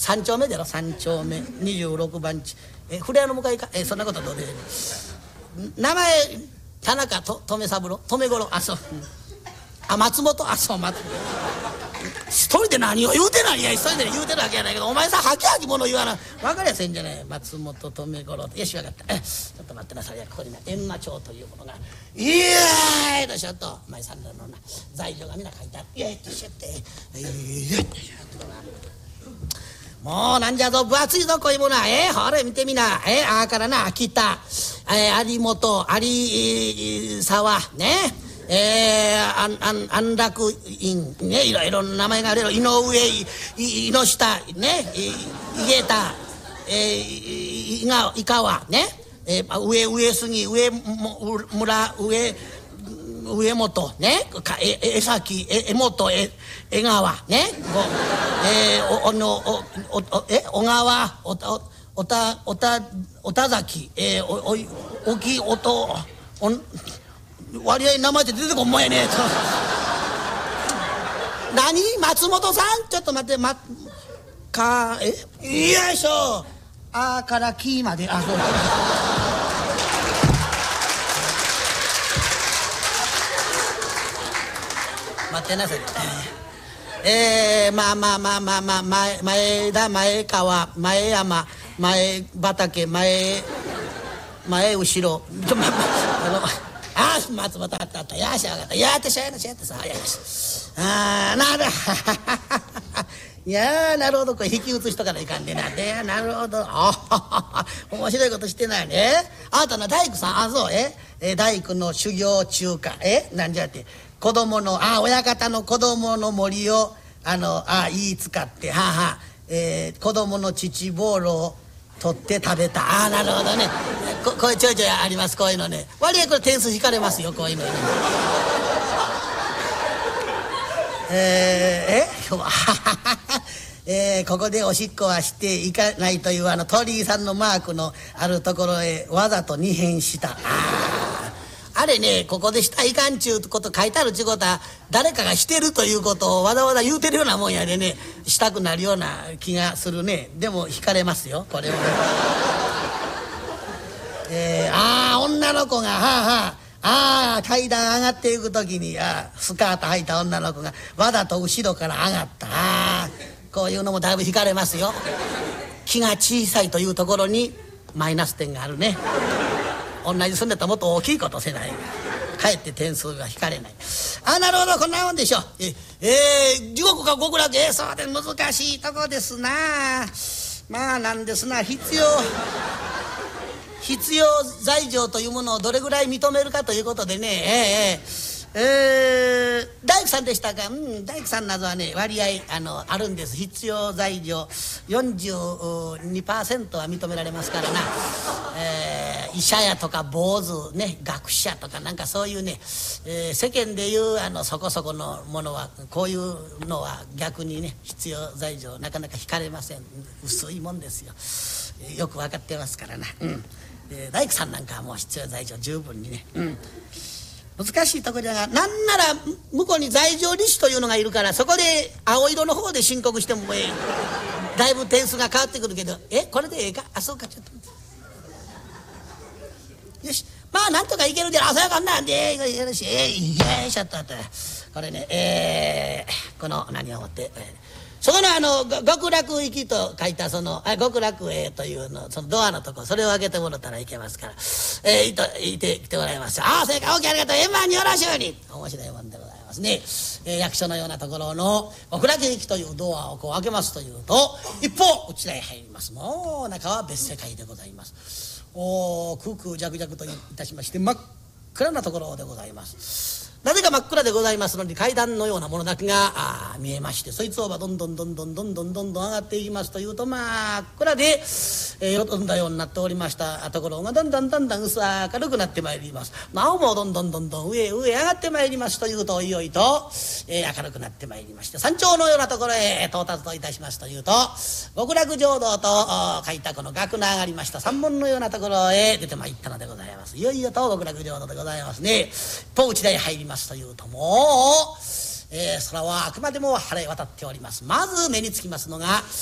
3丁目だろ、3丁目26番地、古谷の向かいか、そんなことどうで名前田中と留三郎留五郎、あそう、松本、あそう松本、一人で何を言うてない、いや一人で言うてるわけやないけど、お前さはきはきもの言わな分かりやせんじゃない。松本留五郎、よし分かった、ちょっと待ってなさいや、ここにな閻魔帳というものが、いやーちょっとお前さんらのな罪状がみんな書いてあって、いやしょってもうなんじゃぞ、分厚いぞこういうものは。ほれ見てみな、あからな秋田、有本、有沢ね、安楽院ね、いろいろな名前があるよ。井上、井下ね、井桁、井川ね、上杉、上村、上本ね、江崎、江本、江川ね、小川、おたざき、おき、おと、割合名前って出てこんもんやね。何松本さん、ちょっと待って、よいしょ、あからきまで、あそう待ってなさい。前田、前川、前山、前畑、前後ろ、松本あったあった、やしゃ分かった、やってしゃやなしゃやってさ、やしなるいやなるほど、これ引き写しとかないかんでな、でなるほど、面白いことしてないね。あなたの大工さん、あそう大工の修行中か、なんじゃって、子供の親方の子供の森を言い使って、子供の乳ボールを取って食べた。なるほどね。こういうちょいちょいあります、こういうのね。割合これ点数引かれますよ、こういうのね。ここでおしっこはしていかないという鳥居さんのマークのあるところへわざと二変した。あれね、ここでしたらいかんちゅうこと書いてあるちゅうことは、誰かがしてるということをわざわざ言うてるようなもんやでね、したくなるような気がするね。でも惹かれますよ、これは。女の子が階段上がっていく時にスカート履いた女の子がわざと後ろから上がった。こういうのもだいぶ惹かれますよ。気が小さいというところにマイナス点があるね。同じ住んでたらもっと大きいことせない、かえって点数が引かれない。なるほど、こんなもんでしょ。地獄か極楽、そうです、難しいとこですな。まあなんですな、必要罪状というものをどれぐらい認めるかということでね、大工さんでしたか。大工さんなどはね、割合あるんです。必要罪状 42% は認められますからな。医者やとか坊主ね、学者とかなんかそういうね、世間でいうそこそこのものは、こういうのは逆にね、必要罪状なかなか引かれません。薄いもんですよ。よく分かってますからな。大工さんなんかはもう必要罪状十分にね。難しいところだが、なんなら向こうに罪状利子というのがいるから、そこで青色の方で申告してもだいぶ点数が変わってくるけど、これでええか、そうか、ちょっとよし、まあなんとかいけるで、そうやかんなんでよろしい、ちょっと待って、これね、この何を持って、そこの極楽行きと書いた極楽へというの、そのドアのとこ、それを開けてもらったらいけますから、いてきてもらいます。そうか、大きい、ありがとう、円満によろしゅうに。面白いもんでございますね。役所のようなところの極楽行きというドアをこう開けますというと、一方こちらへ入ります。もう中は別世界でございます。空空弱々といたしまして真っ暗なところでございます。なぜか真っ暗でございますのに、階段のようなものだけが見えまして、そいつをどんどん上がっていきますというと、真っ暗でよどんだようになっておりましたところが、だんだん薄明るくなってまいります。なおもどんどん上上がってまいりますというと、いよいと明るくなってまいりまして、山頂のようなところへ到達といたしますというと、極楽浄土と書いたこの学の上がりました山門のようなところへ出てまいったのでございます。いよいよと極楽浄土でございますね。一方内田へ入りますというと、もう空はあくまでも晴れ渡っております。まず目につきますのが